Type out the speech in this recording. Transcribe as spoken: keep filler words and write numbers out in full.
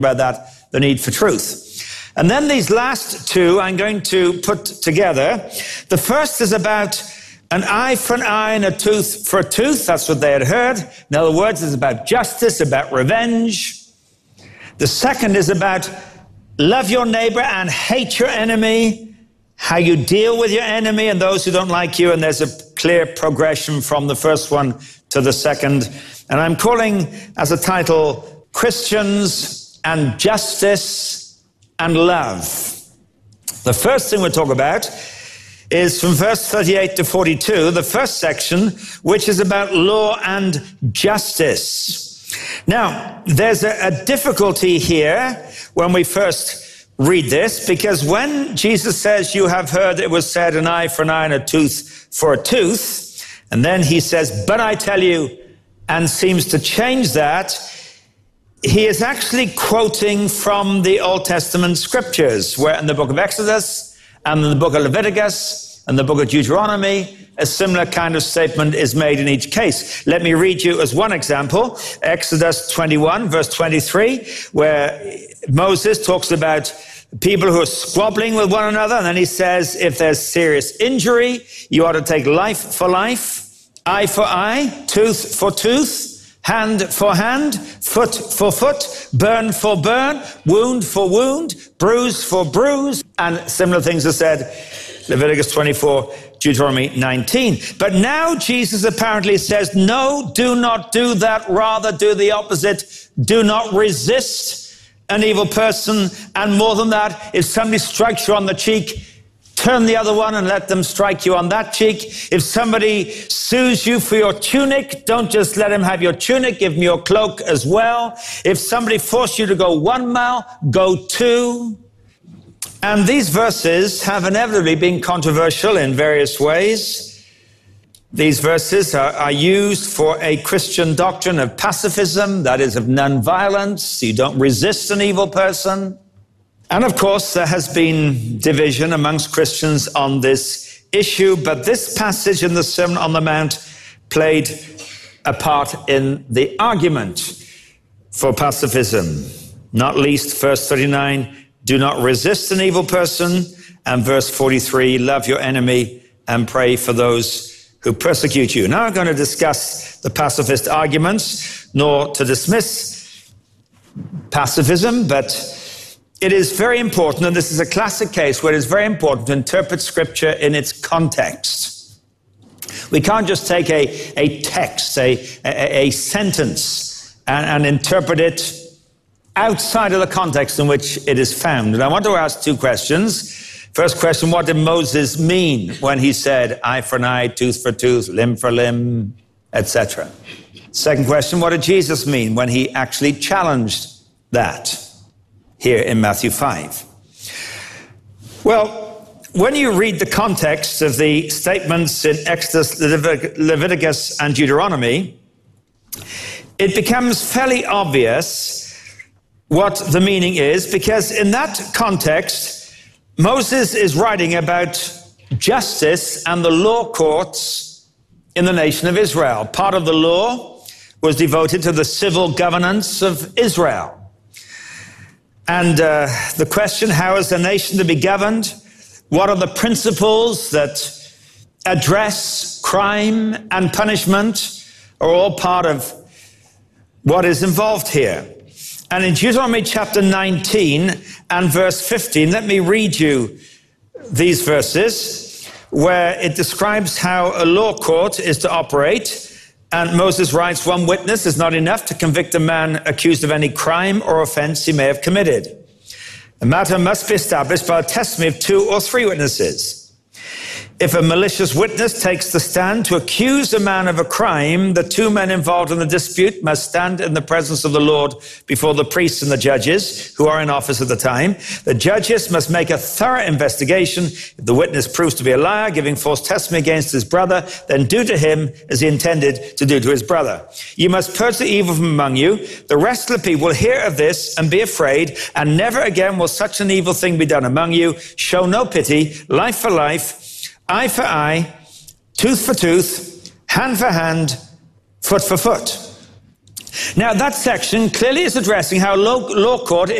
about that, the need for truth. And then these last two I'm going to put together. The first is about an eye for an eye and a tooth for a tooth. That's what they had heard. In other words, it's about justice, about revenge. The second is about love your neighbor and hate your enemy, how you deal with your enemy and those who don't like you. And there's a clear progression from the first one to the second. And I'm calling as a title, Christians and Justice and Love. The first thing we'll talk about is from verse thirty-eight to forty-two, the first section, which is about law and justice. Now, there's a, a difficulty here when we first read this, because when Jesus says, you have heard it was said, an eye for an eye and a tooth for a tooth, and then he says, but I tell you, and seems to change that, he is actually quoting from the Old Testament scriptures, where in the book of Exodus and in the book of Leviticus and the book of Deuteronomy, a similar kind of statement is made in each case. Let me read you as one example, Exodus twenty-one, verse twenty-three, where Moses talks about people who are squabbling with one another, and then he says, if there's serious injury, you ought to take life for life, eye for eye, tooth for tooth, hand for hand, foot for foot, burn for burn, wound for wound, bruise for bruise, and similar things are said, Leviticus twenty-four, Deuteronomy nineteen. But now Jesus apparently says, no, do not do that, rather do the opposite. Do not resist an evil person, and more than that, if somebody strikes you on the cheek, turn the other one and let them strike you on that cheek. If somebody sues you for your tunic, don't just let him have your tunic, give him your cloak as well. If somebody forced you to go one mile, go two. And these verses have inevitably been controversial in various ways. These verses are, are used for a Christian doctrine of pacifism, that is, of nonviolence. You don't resist an evil person. And of course, there has been division amongst Christians on this issue, but this passage in the Sermon on the Mount played a part in the argument for pacifism. Not least, verse thirty-nine, do not resist an evil person, and verse forty-three, love your enemy and pray for those who persecute you. Now I'm going to discuss the pacifist arguments, nor to dismiss pacifism, but it is very important, and this is a classic case where it is very important to interpret Scripture in its context. We can't just take a, a text, a, a, a sentence, and, and interpret it outside of the context in which it is found. And I want to ask two questions. First question, what did Moses mean when he said eye for an eye, tooth for tooth, limb for limb, et cetera? Second question, what did Jesus mean when he actually challenged that? Here in Matthew five. Well, when you read the context of the statements in Exodus, Leviticus, and Deuteronomy, it becomes fairly obvious what the meaning is, because in that context, Moses is writing about justice and the law courts in the nation of Israel. Part of the law was devoted to the civil governance of Israel. And uh, the question, how is the nation to be governed? What are the principles that address crime and punishment are all part of what is involved here. And in Deuteronomy chapter nineteen and verse fifteen, let me read you these verses where it describes how a law court is to operate. And Moses writes, one witness is not enough to convict a man accused of any crime or offense he may have committed. The matter must be established by the testimony of two or three witnesses. If a malicious witness takes the stand to accuse a man of a crime, the two men involved in the dispute must stand in the presence of the Lord before the priests and the judges who are in office at the time. The judges must make a thorough investigation. If the witness proves to be a liar, giving false testimony against his brother, then do to him as he intended to do to his brother. You must purge the evil from among you. The rest of the people will hear of this and be afraid, and never again will such an evil thing be done among you. Show no pity, life for life, eye for eye, tooth for tooth, hand for hand, foot for foot. Now, that section clearly is addressing how law, law court